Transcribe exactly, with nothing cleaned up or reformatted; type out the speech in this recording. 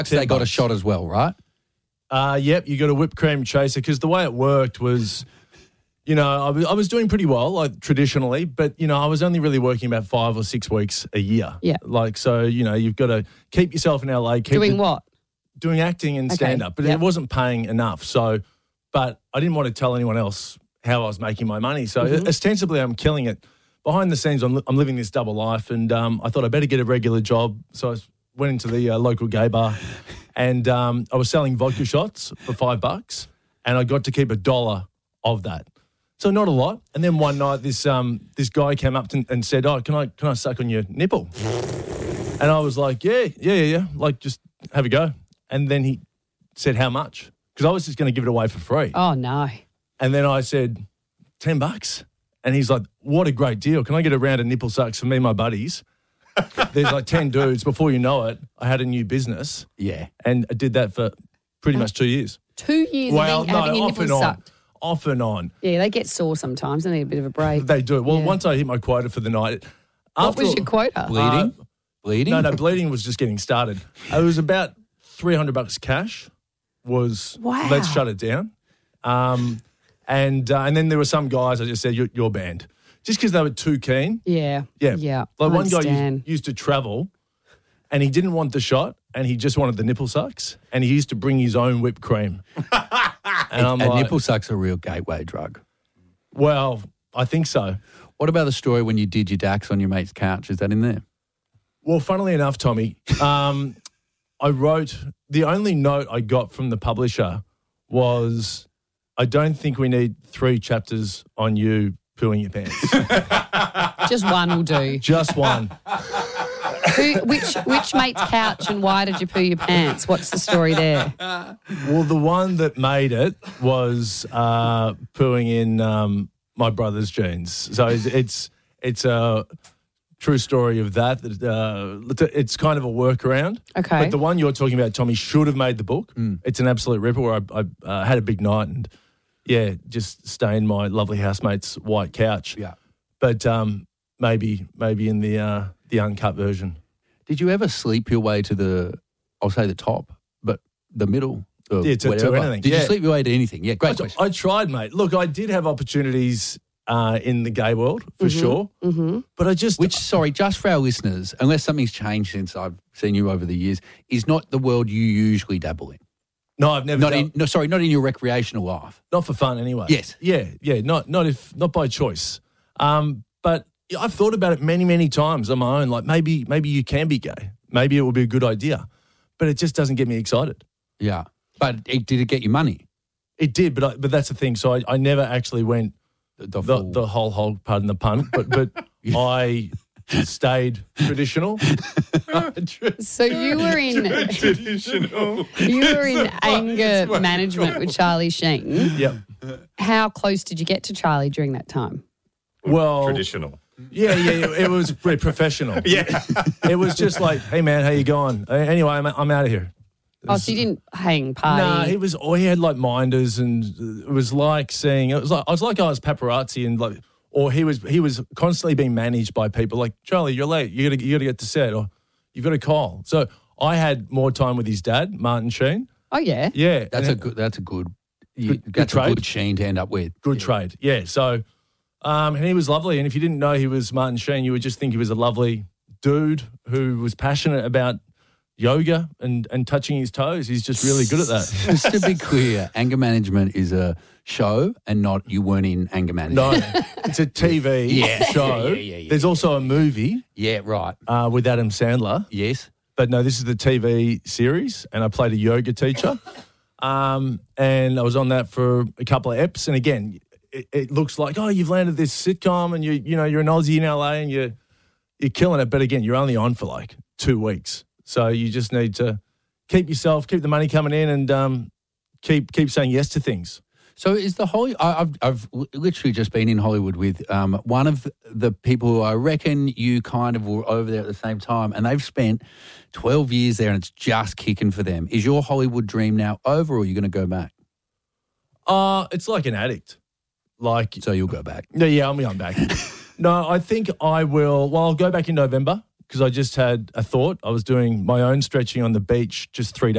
They got a shot as well, right? Uh, yep, you got a whipped cream chaser because the way it worked was, you know, I was, I was doing pretty well, like traditionally, but, you know, I was only really working about five or six weeks a year. Yeah. Like, so, you know, you've got to keep yourself in L A. Keep Doing the, what? Doing acting and Okay, stand-up, but yep. it wasn't paying enough. So, but I didn't want to tell anyone else how I was making my money. So Mm-hmm. ostensibly I'm killing it. Behind the scenes, I'm, I'm living this double life, and um, I thought I better get a regular job. So I went into the uh, local gay bar, and um, I was selling vodka shots for five bucks, and I got to keep a dollar of that. So not a lot. And then one night, this um, this guy came up to, and said, "Oh, can I can I suck on your nipple?" And I was like, "Yeah, yeah, yeah, yeah. Like, just have a go." And then he said, "How much?" Because I was just going to give it away for free. Oh, no. And then I said, ten bucks. And he's like, what a great deal. Can I get a round of nipple sucks for me and my buddies? There's like ten dudes. Before you know it, I had a new business. Yeah. And I did that for pretty much two years. Two years Well, of being, having no, your off nipples and on. sucked. Off and on. Yeah, they get sore sometimes. They need a bit of a break. They do. Well, Yeah. once I hit my quota for the night. What after was all- your quota? Bleeding? Uh, Bleeding? No, no, bleeding was just getting started. It was about three hundred bucks cash was, Wow. let's shut it down. Um, and uh, and then there were some guys, I just said, you're, you're banned. Just because they were too keen. Yeah. Yeah. Yeah. Like I one guy understand. used, used to travel and he didn't want the shot and he just wanted the nipple sucks and he used to bring his own whipped cream. And I'm and like, nipple sucks a real gateway drug. well, I think so. What about the story when you did your dax on your mate's couch? Is that in there? Well, funnily enough, Tommy, um, I wrote, the only note I got from the publisher was, I don't think we need three chapters on you pooing your pants. Just one will do. Just one. Who, which which mate's couch and why did you poo your pants? What's the story there? Well, the one that made it was uh, pooing in um, my brother's jeans. So it's it's, it's a true story of that. Uh, it's kind of a workaround. Okay. But the one you're talking about, Tommy, should have made the book. Mm. It's an absolute ripper where I, I uh, had a big night and, yeah, just stained my lovely housemate's white couch. Yeah. But um, maybe maybe in the uh, the uncut version. Did you ever sleep your way to the, I'll say the top, but the middle? Or Yeah, to- to whatever? anything, Did yeah. you sleep your way to anything? Yeah, great I, question. I tried, mate. Look, I did have opportunities uh, in the gay world, for sure. Mm-hmm. But I just... Which, sorry, just for our listeners, unless something's changed since I've seen you over the years, is not the world you usually dabble in. No, I've never Not done, in, no, sorry, not in your recreational life. not for fun anyway. Yes. Yeah, yeah, not not if not by choice. Um, but I've thought about it many, many times on my own. Like maybe maybe you can be gay. Maybe it would be a good idea. But it just doesn't get me excited. Yeah. But it, did it get you money? It did, but I, but that's the thing. So I, I never actually went The, the the, full- the whole whole pardon the pun, but but I stayed traditional. So you were in you were in anger management with Charlie Sheen. Yep. How close did you get to Charlie during that time? Well, Traditional. yeah, yeah, it was pretty professional. Yeah. It was just like, hey man, how you going? Uh, Anyway, I'm I'm out of here. Oh, so you didn't hang party? Nah, he was. Oh, he had like minders, and it was like seeing. It was like I was like I was paparazzi, and like, or he was he was constantly being managed by people. Like Charlie, you're late. You gotta you gotta get to set, or you've got to call. So I had more time with his dad, Martin Sheen. Oh yeah. Yeah, That's a and good, that's a good, you, Good- good that's a trade. good sheen to end up with. good trade. Yeah. So, um, and he was lovely. And if you didn't know he was Martin Sheen, you would just think he was a lovely dude who was passionate about yoga and and touching his toes. He's just really good at that. Just to be clear, anger management is a show and not you weren't in anger management. No, it's a T V Yeah. show. Yeah, yeah, yeah, There's also a movie Yeah, right. uh, with Adam Sandler. Yes. But no, this is the T V series, and I played a yoga teacher. Um, and I was on that for a couple of eps. And again, it, it looks like, oh, you've landed this sitcom, and you you know you're an Aussie in L A, and you're you're killing it. But again, you're only on for like two weeks, so you just need to keep yourself, keep the money coming in, and um, keep keep saying yes to things. So is the Holly? I- I've I've literally just been in Hollywood with um, one of the people who I reckon you kind of were over there at the same time, and they've spent twelve years there, and it's just kicking for them. Is your Hollywood dream now over, or are you going to go back? Uh, it's like an addict. Like, So you'll go back. no, yeah, I'm going back. No, I think I will. Well, I'll go back in November because I just had a thought. I was doing my own stretching on the beach just three days